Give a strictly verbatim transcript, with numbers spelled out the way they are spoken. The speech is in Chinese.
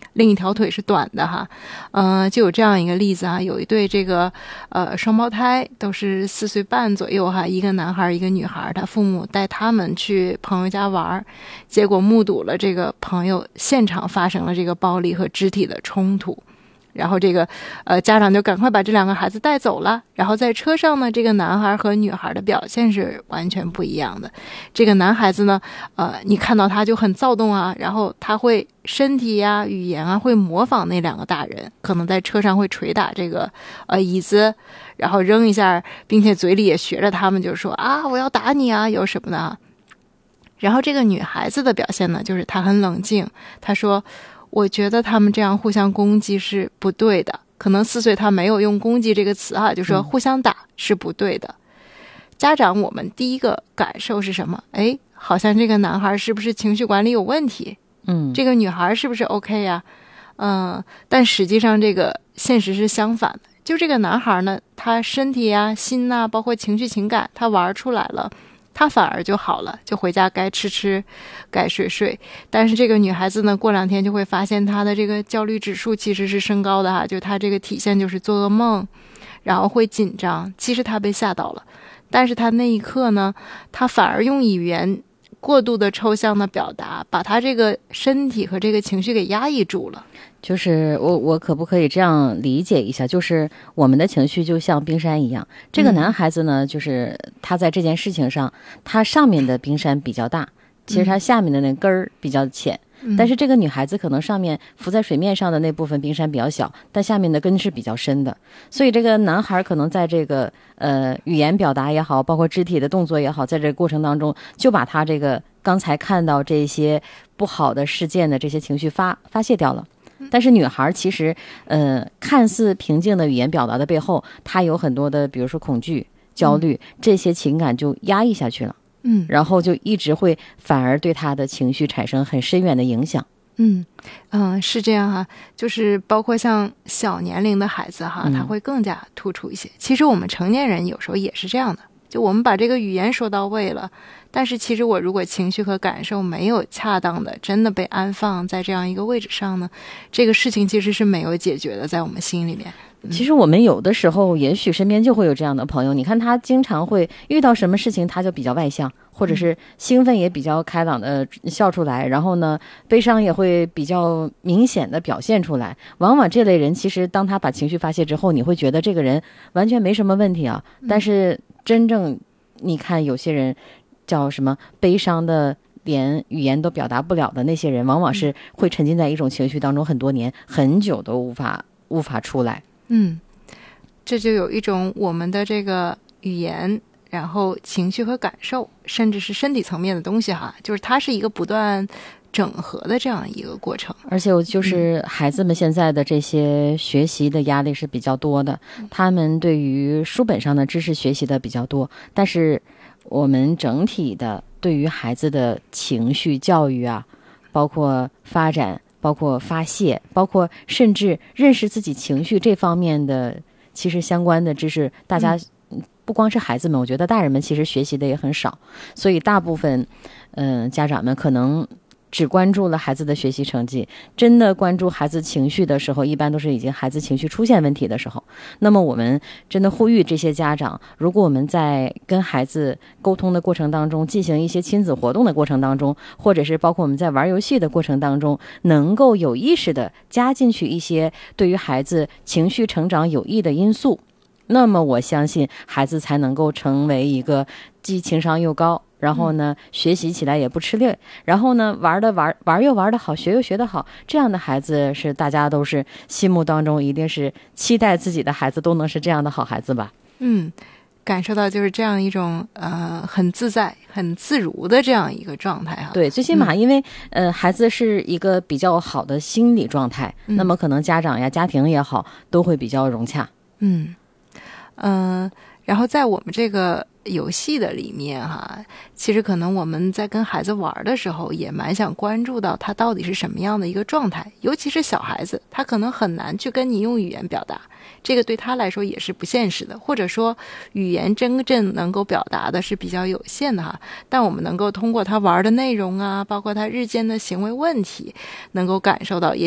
另一条腿是短的哈。呃，就有这样一个例子啊，有一对这个呃双胞胎都是四岁半左右哈，一个男孩一个女孩，他父母带他们去朋友家玩，结果目睹了这个朋友现场发生了这个暴力和肢体的冲突。然后这个呃家长就赶快把这两个孩子带走了。然后在车上呢，这个男孩和女孩的表现是完全不一样的。这个男孩子呢，呃，你看到他就很躁动啊，然后他会身体呀、语言啊，会模仿那两个大人，可能在车上会捶打这个呃椅子，然后扔一下，并且嘴里也学着他们，就说啊，我要打你啊，有什么的。然后这个女孩子的表现呢，就是她很冷静，她说，我觉得他们这样互相攻击是不对的。可能四岁他没有用攻击这个词啊，就说互相打是不对的。嗯、家长我们第一个感受是什么？哎，好像这个男孩是不是情绪管理有问题？ 嗯， 这个女孩是不是 OK 呀、啊？嗯，但实际上这个现实是相反的。就这个男孩呢，他身体呀、心呐、包括情绪情感，他玩出来了。他反而就好了，就回家该吃吃，该睡睡。但是这个女孩子呢，过两天就会发现她的这个焦虑指数其实是升高的哈，就她这个体现就是做噩梦，然后会紧张。其实她被吓到了，但是她那一刻呢，她反而用语言过度的抽象的表达，把她这个身体和这个情绪给压抑住了。 就是我我可不可以这样理解一下，就是我们的情绪就像冰山一样，这个男孩子呢、嗯、就是他在这件事情上，他上面的冰山比较大，其实他下面的那根儿比较浅、嗯、但是这个女孩子可能上面浮在水面上的那部分冰山比较小，但下面的根是比较深的，所以这个男孩可能在这个呃语言表达也好，包括肢体的动作也好，在这个过程当中就把他这个刚才看到这些不好的事件的这些情绪发发泄掉了。但是女孩其实呃看似平静的语言表达的背后，她有很多的比如说恐惧、焦虑、嗯、这些情感就压抑下去了， 嗯， 然后就一直会反而对她的情绪产生很深远的影响。 嗯嗯、呃，是这样哈，就是包括像小年龄的孩子哈，他会更加突出一些、嗯、其实我们成年人有时候也是这样的，就我们把这个语言说到位了，但是其实我如果情绪和感受没有恰当的真的被安放在这样一个位置上呢，这个事情其实是没有解决的，在我们心里面。 其实我们有的时候也许身边就会有这样的朋友，你看他经常会遇到什么事情他就比较外向，或者是兴奋也比较开朗的笑出来，然后呢悲伤也会比较明显的表现出来。往往这类人其实当他把情绪发泄之后，你会觉得这个人完全没什么问题啊，但是真正你看有些人叫什么悲伤的连语言都表达不了的那些人，往往是会沉浸在一种情绪当中很多年很久都无法无法出来。 嗯，这就有一种我们的这个语言，然后情绪和感受，甚至是身体层面的东西哈，就是它是一个不断整合的这样一个过程。 而且我就是孩子们现在的这些学习的压力是比较多的、嗯、他们对于书本上的知识学习的比较多，但是我们整体的对于孩子的情绪教育啊，包括发展，包括发泄，包括甚至认识自己情绪这方面的其实相关的知识，大家不光是孩子们，我觉得大人们其实学习的也很少，所以大部分嗯、呃、家长们可能只关注了孩子的学习成绩，真的关注孩子情绪的时候，一般都是已经孩子情绪出现问题的时候。那么我们真的呼吁这些家长，如果我们在跟孩子沟通的过程当中，进行一些亲子活动的过程当中，或者是包括我们在玩游戏的过程当中，能够有意识的加进去一些对于孩子情绪成长有益的因素，那么我相信孩子才能够成为一个既情商又高，然后呢、嗯、学习起来也不吃力，然后呢玩的玩玩又玩得好，学又学得好，这样的孩子是大家都是心目当中一定是期待自己的孩子都能是这样的好孩子吧。 嗯，感受到就是这样一种呃很自在很自如的这样一个状态哈。 对，最起码因为、嗯、呃孩子是一个比较好的心理状态、嗯、那么可能家长呀家庭也好都会比较融洽。 嗯嗯、呃，然后在我们这个游戏的里面哈，其实可能我们在跟孩子玩的时候也蛮想关注到他到底是什么样的一个状态，尤其是小孩子，他可能很难去跟你用语言表达，这个对他来说也是不现实的，或者说语言真正能够表达的是比较有限的哈。但我们能够通过他玩的内容啊，包括他日间的行为问题，能够感受到，也